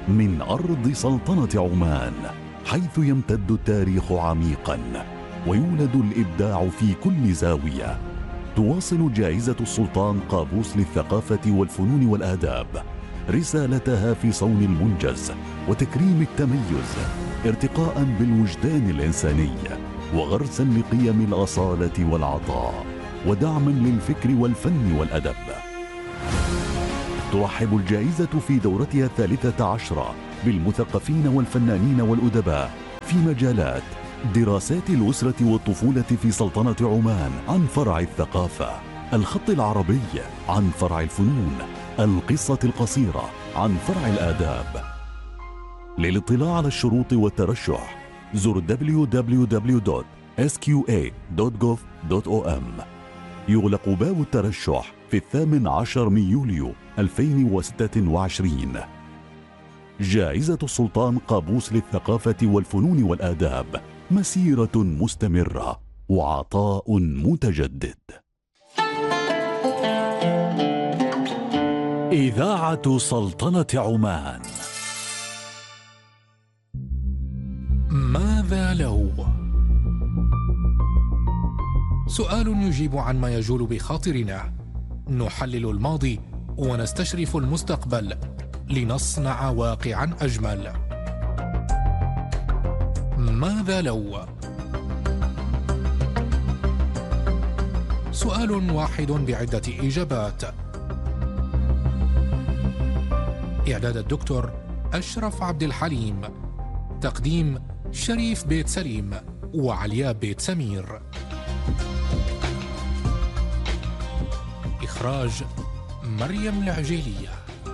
من أرض سلطنة عمان، حيث يمتد التاريخ عميقا ويولد الإبداع في كل زاوية، تواصل جائزة السلطان قابوس للثقافة والفنون والآداب رسالتها في صون المنجز وتكريم التميز، ارتقاء بالوجدان الإنساني وغرسا لقيم الأصالة والعطاء ودعما للفكر والفن والأدب. ترحب الجائزة في دورتها 13 بالمثقفين والفنانين والأدباء في مجالات دراسات الأسرة والطفولة في سلطنة عمان عن فرع الثقافة، الخط العربي عن فرع الفنون، القصة القصيرة عن فرع الآداب. للاطلاع على الشروط والترشح زر www.sqa.gov.om. يغلق باب الترشح في 18 من يوليو 2026. جائزة السلطان قابوس للثقافة والفنون والآداب، مسيرة مستمرة وعطاء متجدد. إذاعة سلطنة عمان. ماذا لو؟ سؤال يجيب عن ما يجول بخاطرنا، نحلل الماضي ونستشرف المستقبل لنصنع واقعا أجمل. ماذا لو؟ سؤال واحد بعدة إجابات. إعداد الدكتور أشرف عبد الحليم، تقديم شريف بيت سليم وعلياء بيت سمير، إخراج مريم العجيلية.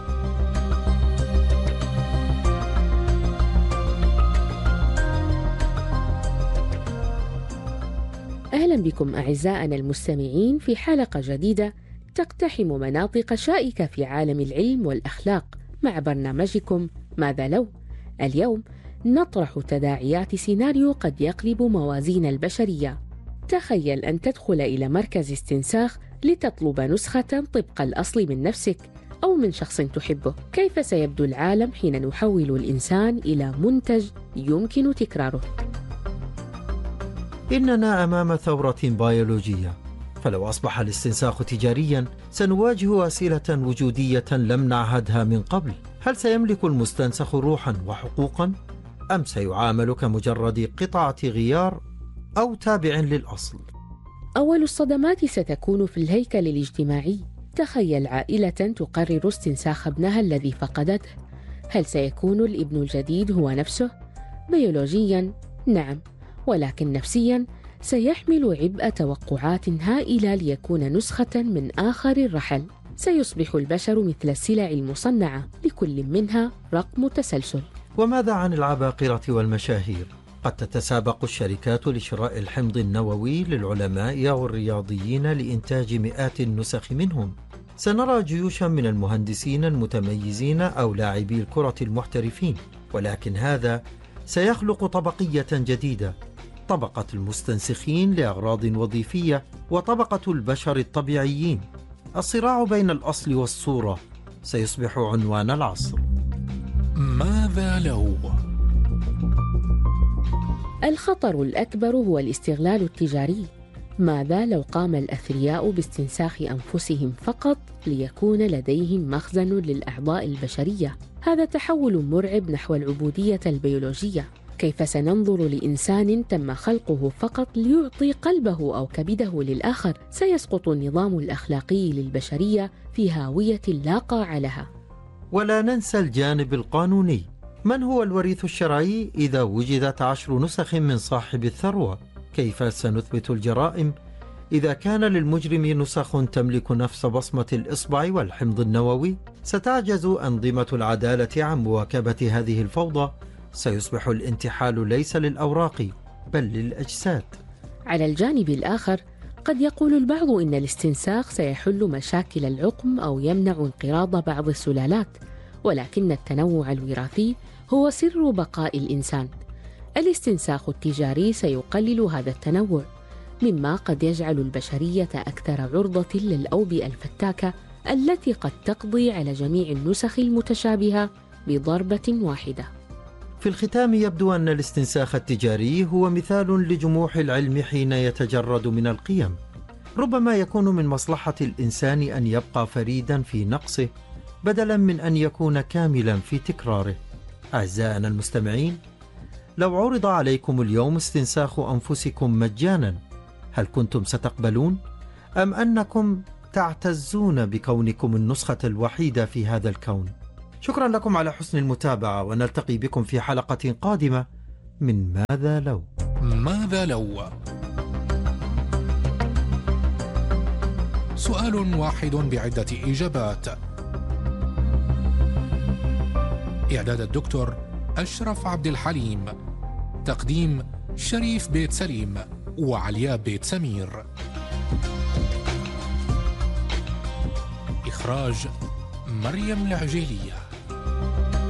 أهلا بكم أعزائنا المستمعين في حلقة جديدة تقتحم مناطق شائكة في عالم العلم والأخلاق مع برنامجكم ماذا لو. اليوم نطرح تداعيات سيناريو قد يقلب موازين البشرية. تخيل أن تدخل إلى مركز استنساخ لتطلب نسخة طبق الأصل من نفسك أو من شخص تحبه. كيف سيبدو العالم حين نحول الإنسان إلى منتج يمكن تكراره؟ إننا أمام ثورة بيولوجية، فلو أصبح الاستنساخ تجاريا سنواجه أسئلة وجودية لم نعهدها من قبل. هل سيملك المستنسخ روحا وحقوقا، أم سيعامل كمجرد قطعة غيار أو تابع للأصل؟ أول الصدمات ستكون في الهيكل الاجتماعي. تخيل عائلة تقرر استنساخ ابنها الذي فقدته. هل سيكون الابن الجديد هو نفسه؟ بيولوجيا نعم، ولكن نفسيا سيحمل عبء توقعات هائلة ليكون نسخة من آخر الرحل. سيصبح البشر مثل السلع المصنعة، لكل منها رقم تسلسل. وماذا عن العباقرة والمشاهير؟ قد تتسابق الشركات لشراء الحمض النووي للعلماء أو الرياضيين لإنتاج مئات النسخ منهم. سنرى جيوشا من المهندسين المتميزين أو لاعبي الكرة المحترفين، ولكن هذا سيخلق طبقية جديدة، طبقة المستنسخين لأغراض وظيفية وطبقة البشر الطبيعيين. الصراع بين الأصل والصورة سيصبح عنوان العصر. ماذا لو؟ الخطر الأكبر هو الاستغلال التجاري. ماذا لو قام الأثرياء باستنساخ أنفسهم فقط ليكون لديهم مخزن للأعضاء البشرية؟ هذا تحول مرعب نحو العبودية البيولوجية. كيف سننظر لإنسان تم خلقه فقط ليعطي قلبه أو كبده للآخر؟ سيسقط النظام الأخلاقي للبشرية في هاوية لا قاع لها. ولا ننسى الجانب القانوني. من هو الوريث الشرعي إذا وجدت 10 نسخ من صاحب الثروة؟ كيف سنثبت الجرائم إذا كان للمجرم نسخ تملك نفس بصمة الإصبع والحمض النووي؟ ستعجز أنظمة العدالة عن مواكبة هذه الفوضى. سيصبح الانتحال ليس للأوراق بل للأجساد. على الجانب الآخر قد يقول البعض إن الاستنساخ سيحل مشاكل العقم أو يمنع انقراض بعض السلالات، ولكن التنوع الوراثي هو سر بقاء الإنسان. الاستنساخ التجاري سيقلل هذا التنوع، مما قد يجعل البشرية أكثر عرضة للأوبئة الفتاكة التي قد تقضي على جميع النسخ المتشابهة بضربة واحدة. في الختام، يبدو أن الاستنساخ التجاري هو مثال لجموح العلم حين يتجرد من القيم. ربما يكون من مصلحة الإنسان أن يبقى فريدا في نقصه بدلا من أن يكون كاملا في تكراره. أعزائنا المستمعين، لو عرض عليكم اليوم استنساخ أنفسكم مجانا، هل كنتم ستقبلون؟ أم أنكم تعتزون بكونكم النسخة الوحيدة في هذا الكون؟ شكرا لكم على حسن المتابعة، ونلتقي بكم في حلقة قادمة من ماذا لو؟ ماذا لو؟ سؤال واحد بعدة إجابات. إعداد الدكتور أشرف عبد الحليم. تقديم شريف بيت سليم وعلياء بيت سمير. إخراج مريم العجيلية.